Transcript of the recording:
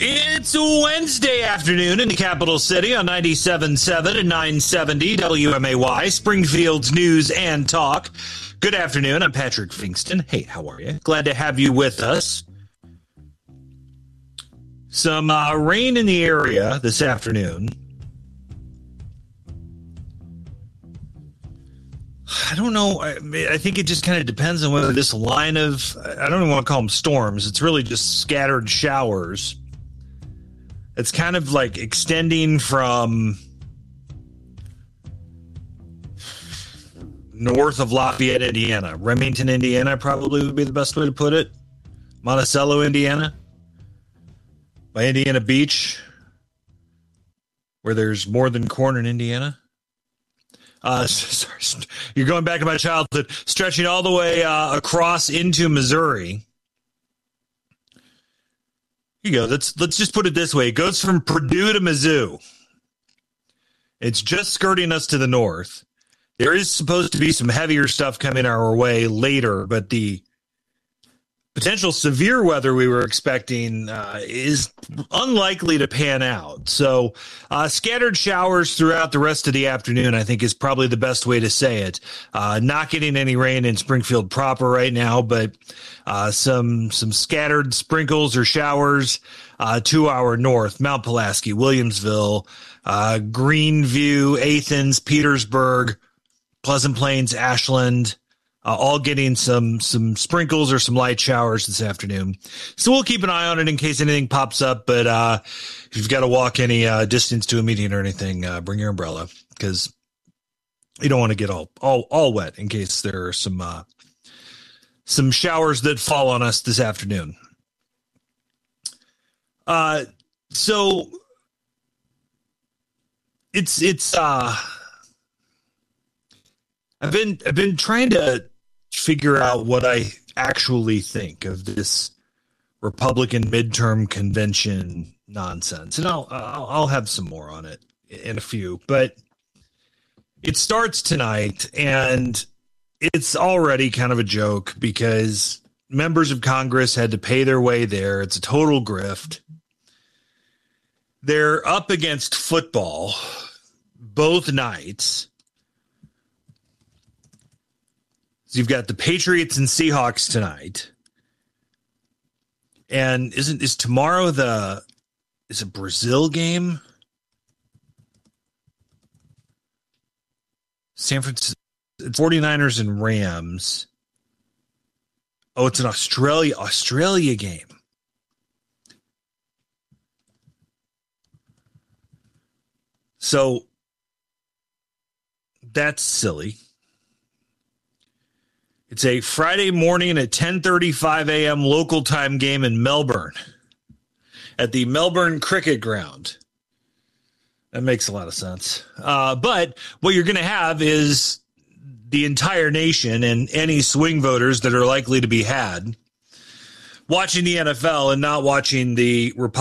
It's Wednesday afternoon in the capital city on 97.7 and 970 WMAY, Springfield's News and Talk. Good afternoon. I'm Patrick Fingston. Hey, how are you? Glad to have you with us. Some rain in the area this afternoon. I don't know. I think it just kind of depends on whether this line of, I don't even want to call them storms. It's really just scattered showers. It's kind of like extending from north of Lafayette, Indiana. Remington, Indiana probably would be the best way to put it. Monticello, Indiana. By Indiana Beach, where there's more than corn in Indiana. Sorry, you're going back to my childhood, stretching all the way across into Missouri. Here you go. Let's just put it this way. It goes from Purdue to Mizzou. It's just skirting us to the north. There is supposed to be some heavier stuff coming our way later, but the potential severe weather we were expecting is unlikely to pan out. So scattered showers throughout the rest of the afternoon, I think, is probably the best way to say it. Not getting any rain in Springfield proper right now, but some scattered sprinkles or showers to our north, Mount Pulaski, Williamsville, Greenview, Athens, Petersburg, Pleasant Plains, Ashland, all getting some sprinkles or some light showers this afternoon. So we'll keep an eye on it in case anything pops up. But if you've got to walk any distance to a meeting or anything, bring your umbrella because you don't want to get all wet in case there are some showers that fall on us this afternoon. So it's I've been trying to figure out what I actually think of this Republican midterm convention nonsense, and I'll have some more on it in a few. But it starts tonight, and it's already kind of a joke because members of Congress had to pay their way there. It's a total grift. They're up against football both nights. So you've got the Patriots and Seahawks tonight. And is tomorrow is a Brazil game? San Francisco, it's 49ers and Rams. Oh, it's an Australia game. So that's silly. It's a Friday morning at 10:35 a.m. local time game in Melbourne at the Melbourne Cricket Ground. That makes a lot of sense. But what you're going to have is the entire nation and any swing voters that are likely to be had watching the NFL and not watching the Republican